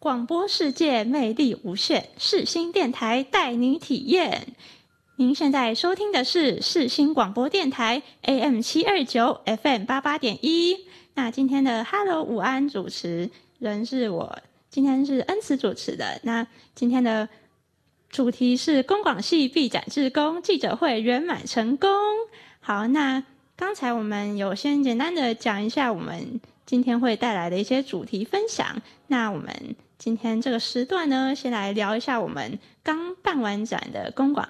广播世界魅力无限，世新电台带你体验。您现在收听的是世新广播电台 AM729 FM88.1。那今天的 Hello 午安主持人是我，今天是恩慈主持的。那今天的主题是公广系毕展志工记者会圆满成功。好，那刚才我们有先简单的讲一下我们今天会带来的一些主题分享。那我们今天这个时段呢，先来聊一下我们刚办完展的公广